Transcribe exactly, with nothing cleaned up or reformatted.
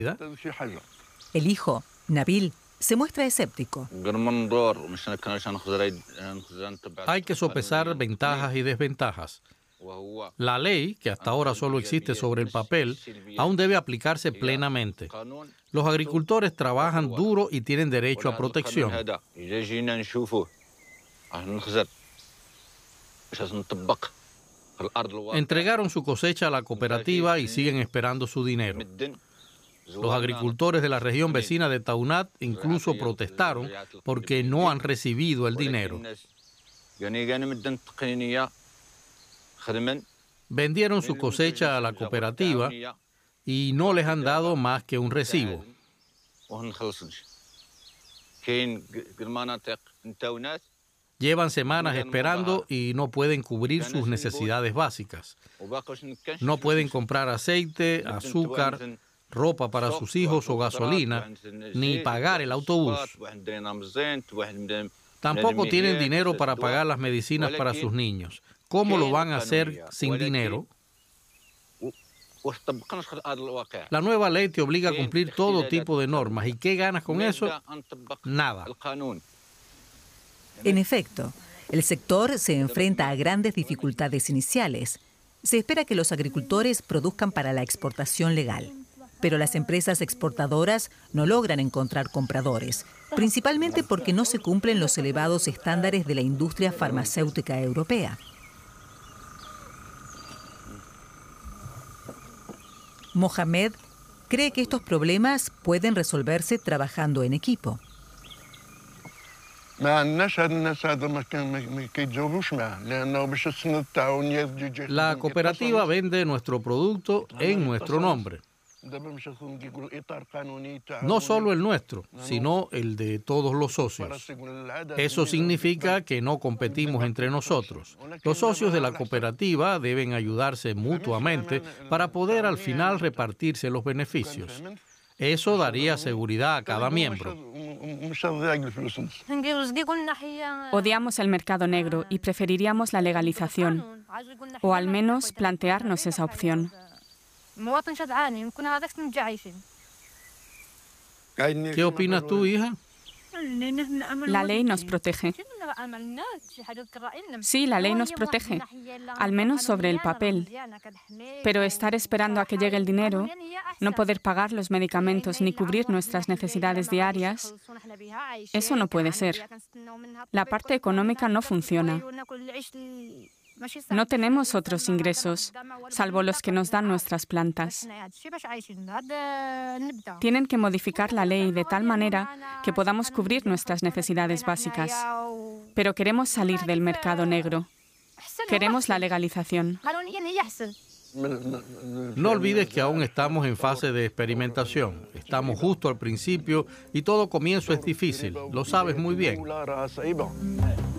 El hijo, Nabil, se muestra escéptico. Hay que sopesar ventajas y desventajas. La ley, que hasta ahora solo existe sobre el papel, aún debe aplicarse plenamente. Los agricultores trabajan duro y tienen derecho a protección. Entregaron su cosecha a la cooperativa y siguen esperando su dinero. Los agricultores de la región vecina de Taunat incluso protestaron porque no han recibido el dinero. Vendieron su cosecha a la cooperativa y no les han dado más que un recibo. Llevan semanas esperando y no pueden cubrir sus necesidades básicas. No pueden comprar aceite, azúcar, ropa para sus hijos o gasolina, ni pagar el autobús. Tampoco tienen dinero para pagar las medicinas para sus niños. ¿Cómo lo van a hacer sin dinero? La nueva ley te obliga a cumplir todo tipo de normas. ¿Y qué ganas con eso? Nada. En efecto, el sector se enfrenta a grandes dificultades iniciales. Se espera que los agricultores produzcan para la exportación legal, pero las empresas exportadoras no logran encontrar compradores, principalmente porque no se cumplen los elevados estándares de la industria farmacéutica europea. Mohamed cree que estos problemas pueden resolverse trabajando en equipo. La cooperativa vende nuestro producto en nuestro nombre. No solo el nuestro, sino el de todos los socios. Eso significa que no competimos entre nosotros. Los socios de la cooperativa deben ayudarse mutuamente para poder al final repartirse los beneficios. Eso daría seguridad a cada miembro. Odiamos el mercado negro y preferiríamos la legalización, o al menos plantearnos esa opción. ¿Qué opinas tú, hija? La ley nos protege. Sí, la ley nos protege, al menos sobre el papel. Pero estar esperando a que llegue el dinero, no poder pagar los medicamentos ni cubrir nuestras necesidades diarias, eso no puede ser. La parte económica no funciona. No tenemos otros ingresos, salvo los que nos dan nuestras plantas. Tienen que modificar la ley de tal manera que podamos cubrir nuestras necesidades básicas. Pero queremos salir del mercado negro. Queremos la legalización. No olvides que aún estamos en fase de experimentación. Estamos justo al principio y todo comienzo es difícil. Lo sabes muy bien.